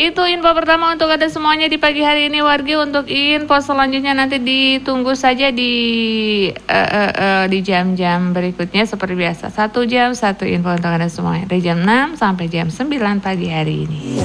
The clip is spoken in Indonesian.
Itu info pertama untuk Anda semuanya di pagi hari ini, wargi. Untuk info selanjutnya nanti ditunggu saja di jam-jam berikutnya seperti biasa. 1 jam 1 info untuk Anda semuanya dari jam 6 sampai jam 9 pagi hari ini.